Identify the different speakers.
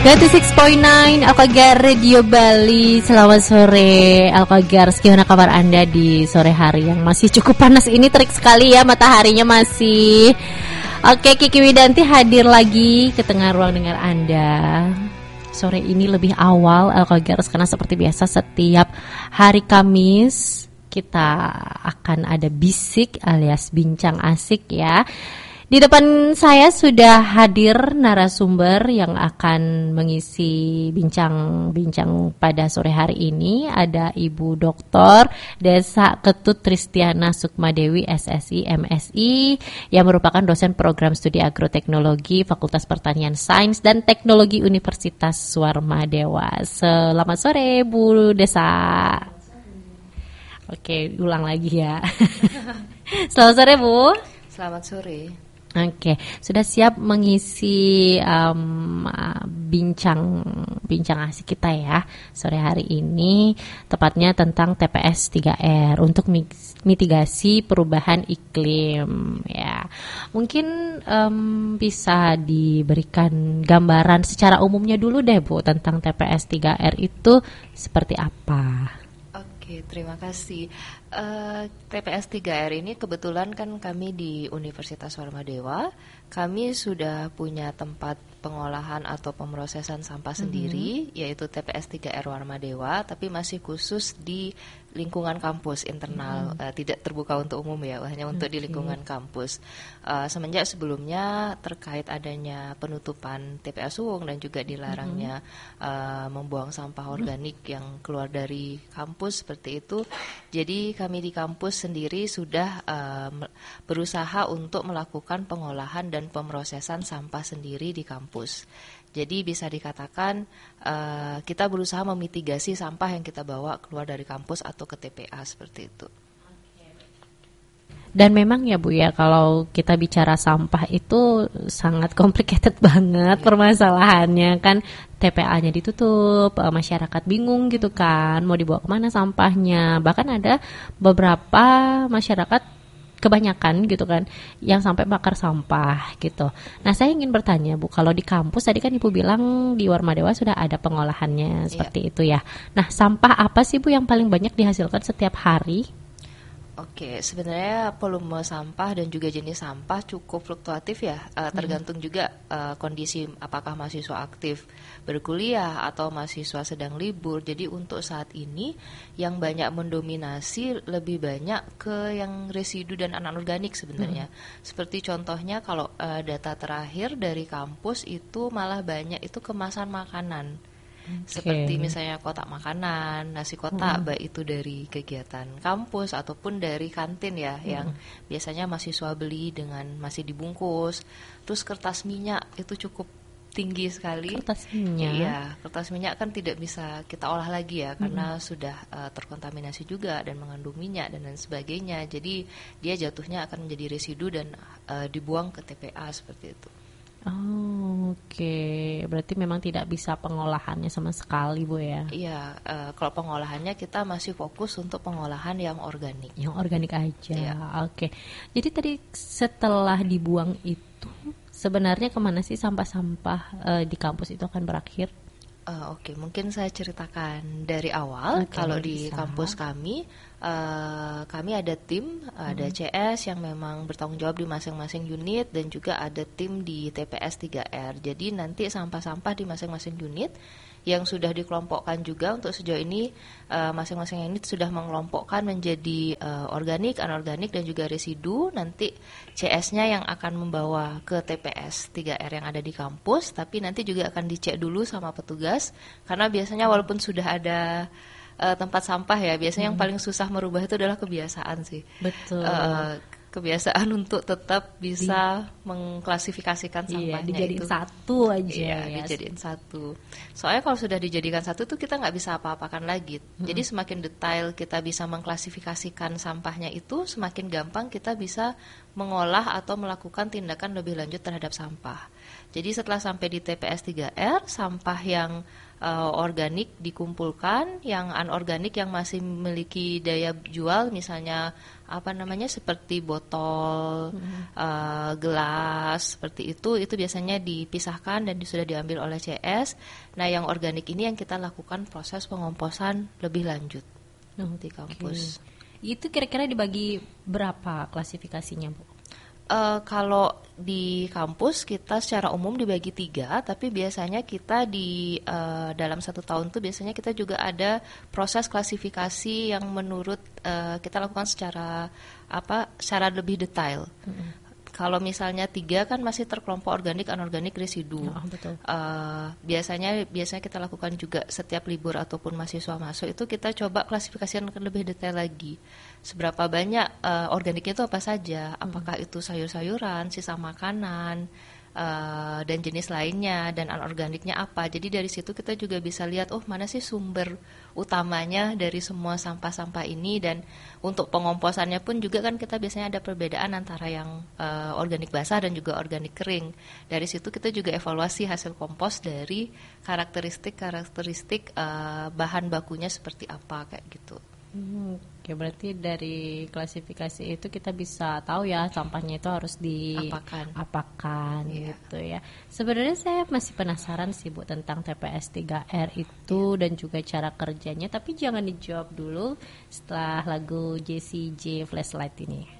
Speaker 1: 96.9 Alkogar Radio Bali. Selamat sore Alkogar. Gimana kabar Anda di sore hari yang masih cukup panas ini? Terik sekali ya, mataharinya masih. Oke, Kiki Widanti hadir lagi ke tengah ruang dengar Anda. Sore ini lebih awal Alkogar, karena seperti biasa setiap hari Kamis kita akan ada bisik alias bincang asik ya. Di depan saya sudah hadir narasumber yang akan mengisi bincang-bincang pada sore hari ini. Ada Ibu Dr. Desa Ketut Tristiana Sukmadewi SSI MSI yang merupakan dosen program studi agroteknologi Fakultas Pertanian Sains dan Teknologi Universitas Swarmadewa. Selamat sore Bu Desa. Oke, ulang lagi ya. Selamat sore Bu.
Speaker 2: Selamat sore.
Speaker 1: Oke, sudah siap mengisi bincang asik kita ya sore hari ini, tepatnya tentang TPS 3R untuk mitigasi perubahan iklim ya. Mungkin bisa diberikan gambaran secara umumnya dulu deh Bu tentang TPS 3R itu seperti apa?
Speaker 2: Oke, terima kasih. TPS 3R ini kebetulan kan kami di Universitas Swarmadewa, kami sudah punya tempat pengolahan atau pemrosesan sampah sendiri, yaitu TPS 3R Warmadewa, tapi masih khusus di lingkungan kampus internal, tidak terbuka untuk umum ya, hanya untuk di lingkungan kampus. Semenjak sebelumnya terkait adanya penutupan TPA Suwung dan juga dilarangnya membuang sampah organik yang keluar dari kampus seperti itu, jadi kami di kampus sendiri sudah berusaha untuk melakukan pengolahan dan pemrosesan sampah sendiri di kampus. Jadi bisa dikatakan kita berusaha memitigasi sampah yang kita bawa keluar dari kampus atau ke TPA seperti itu.
Speaker 1: Dan memang ya Bu ya, kalau kita bicara sampah itu sangat complicated banget permasalahannya kan. TPA-nya ditutup, masyarakat bingung gitu kan, mau dibawa kemana sampahnya. Bahkan ada beberapa masyarakat, kebanyakan gitu kan, yang sampai bakar sampah gitu. Nah saya ingin bertanya Bu, kalau di kampus tadi kan Ibu bilang di Warmadewa sudah ada pengolahannya seperti itu ya. Nah sampah apa sih Bu yang paling banyak dihasilkan setiap hari?
Speaker 2: Oke, sebenarnya volume sampah dan juga jenis sampah cukup fluktuatif ya, tergantung juga kondisi apakah mahasiswa aktif berkuliah atau mahasiswa sedang libur. Jadi untuk saat ini yang banyak mendominasi lebih banyak ke yang residu dan anorganik sebenarnya. Seperti contohnya kalau data terakhir dari kampus itu malah banyak itu kemasan makanan. Seperti misalnya kotak makanan, nasi kotak, baik itu dari kegiatan kampus ataupun dari kantin ya, yang biasanya mahasiswa beli dengan masih dibungkus. Terus kertas minyak itu cukup tinggi sekali.
Speaker 1: Kertas minyak?
Speaker 2: Iya, kertas minyak kan tidak bisa kita olah lagi ya, karena sudah terkontaminasi juga dan mengandung minyak dan lain sebagainya. Jadi dia jatuhnya akan menjadi residu dan dibuang ke TPA seperti itu.
Speaker 1: Oh, oke. Berarti memang tidak bisa pengolahannya sama sekali Bu ya?
Speaker 2: Iya, kalau pengolahannya kita masih fokus untuk pengolahan yang organik.
Speaker 1: Yang organik aja,
Speaker 2: Iya.
Speaker 1: Oke. Jadi tadi setelah dibuang itu sebenarnya kemana sih sampah-sampah di kampus itu akan berakhir?
Speaker 2: Oke, mungkin saya ceritakan dari awal. Kalau di kampus kami ada tim, ada CS yang memang bertanggung jawab di masing-masing unit dan juga ada tim di TPS 3R. Jadi nanti sampah-sampah di masing-masing unit yang sudah dikelompokkan juga untuk sejauh ini masing-masing unit sudah mengelompokkan menjadi organik, anorganik dan juga residu. Nanti CS-nya yang akan membawa ke TPS 3R yang ada di kampus, tapi nanti juga akan dicek dulu sama petugas karena biasanya walaupun sudah ada tempat sampah ya, biasanya yang paling susah merubah itu adalah kebiasaan sih.
Speaker 1: Betul.
Speaker 2: Kebiasaan untuk tetap bisa mengklasifikasikan sampahnya
Speaker 1: dijadiin
Speaker 2: itu
Speaker 1: satu aja
Speaker 2: ya. Dijadiin satu. Soalnya kalau sudah dijadikan satu tuh kita nggak bisa apa-apakan lagi. Jadi semakin detail kita bisa mengklasifikasikan sampahnya itu, semakin gampang kita bisa mengolah atau melakukan tindakan lebih lanjut terhadap sampah. Jadi setelah sampai di TPS 3R, sampah yang organik dikumpulkan, yang anorganik yang masih memiliki daya jual, misalnya seperti botol, gelas seperti itu biasanya dipisahkan dan sudah diambil oleh CS. Nah, yang organik ini yang kita lakukan proses pengomposan lebih lanjut di kampus.
Speaker 1: Itu kira-kira dibagi berapa klasifikasinya, Bu?
Speaker 2: Kalau di kampus kita secara umum dibagi 3, tapi biasanya kita dalam 1 tahun tuh biasanya kita juga ada proses klasifikasi yang menurut kita lakukan secara lebih detail. Kalau misalnya 3 kan masih terkelompok organik, anorganik, residu.
Speaker 1: Betul.
Speaker 2: Biasanya kita lakukan juga setiap libur ataupun mahasiswa masuk itu kita coba klasifikasikan lebih detail lagi. Seberapa banyak organiknya itu apa saja? Apakah itu sayur-sayuran, sisa makanan, dan jenis lainnya, dan anorganiknya apa. Jadi dari situ kita juga bisa lihat mana sih sumber utamanya dari semua sampah-sampah ini. Dan untuk pengomposannya pun juga kan kita biasanya ada perbedaan antara yang organik basah dan juga organik kering. Dari situ kita juga evaluasi hasil kompos dari karakteristik bahan bakunya seperti apa, kayak gitu.
Speaker 1: Oke, berarti dari klasifikasi itu kita bisa tahu ya sampahnya itu harus diapakan gitu ya. Sebenarnya saya masih penasaran sih, Bu, tentang TPS 3R itu dan juga cara kerjanya, tapi jangan dijawab dulu setelah lagu Jessie J Flashlight ini.